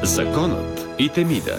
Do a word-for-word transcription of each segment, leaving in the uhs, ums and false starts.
Законът и Темида.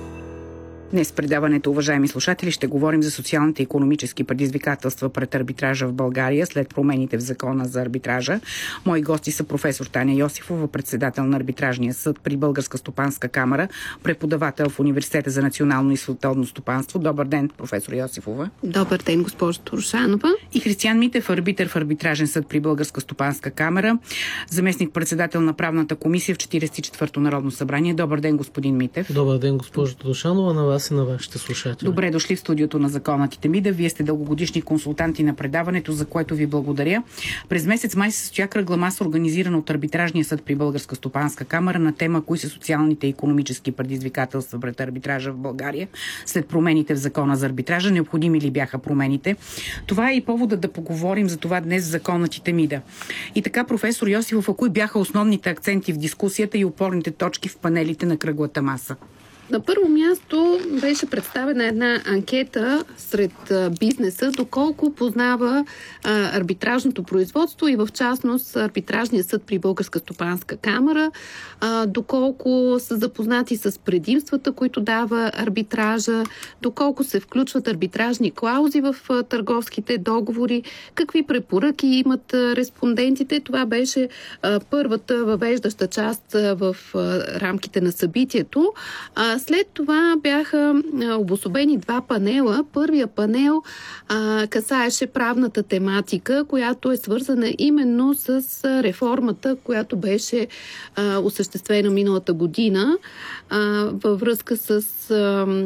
Днес в предаването, уважаеми слушатели, ще говорим за социалните и икономически предизвикателства пред арбитража в България след промените в закона за арбитража. Мои гости са професор Таня Йосифова, председател на арбитражния съд при Българска стопанска камара, преподавател в Университета за национално и световно стопанство. Добър ден, професор Йосифова. Добър ден, госпожо Турушанова. И Християн Митев, арбитър в арбитражен съд при Българска стопанска камара, заместник-председател на правната комисия в четиридесет и четвърто Народно събрание. Добър ден, господин Митев. Добър ден, госпожо Турушанова, на вас и на вашите слушатели. Добре дошли в студиото на Законът и Темида. Вие сте дългогодишни консултанти на предаването, за което ви благодаря. През месец май се състоя кръгла маса, организирана от арбитражния съд при Българска стопанска камара на тема кои са социалните и икономически предизвикателства пред арбитража в България след промените в закона за арбитража. Необходими ли бяха промените? Това е и поводът да поговорим за това днес в Законът и Темида. И така, професор Йосифов, а кои бяха основните акценти в дискусията и опорните точки в панелите на кръглата маса? На първо място беше представена една анкета сред бизнеса, доколко познава а, арбитражното производство и в частност арбитражния съд при Българска стопанска камара, а, доколко са запознати с предимствата, които дава арбитража, доколко се включват арбитражни клаузи в а, търговските договори, какви препоръки имат а, респондентите. Това беше а, първата въвеждаща част а, в а, рамките на събитието. А, След това бяха обособени два панела. Първия панел а, касаеше правната тематика, която е свързана именно с реформата, която беше а, осъществена миналата година а, във връзка с а,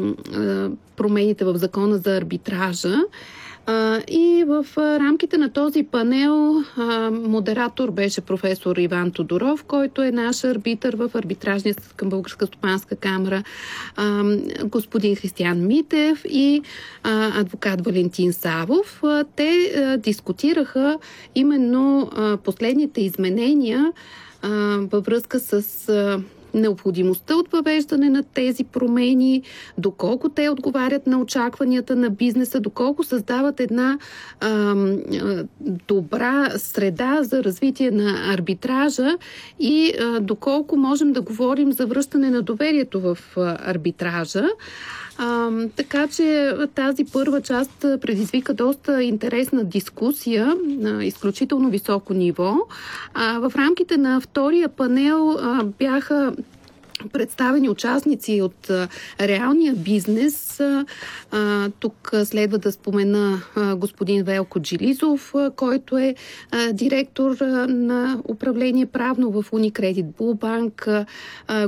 а, промените в закона за арбитража. Uh, и в uh, рамките на този панел uh, модератор беше професор Иван Тодоров, който е наш арбитър в арбитражния съд към Българска стопанска камара, uh, господин Християн Митев и uh, адвокат Валентин Савов. Uh, те uh, дискутираха именно uh, последните изменения uh, във връзка с uh, необходимостта от въвеждане на тези промени, доколко те отговарят на очакванията на бизнеса, доколко създават една а, а, добра среда за развитие на арбитража и а, доколко можем да говорим за връщане на доверието в а, арбитража. А, така че тази първа част предизвика доста интересна дискусия на изключително високо ниво. А, в рамките на втория панел а, бяха представени участници от а, реалния бизнес. А, тук следва да спомена а, господин Велко Джилизов, а, който е а, директор а, на управление правно в Unicredit Bullbank, а,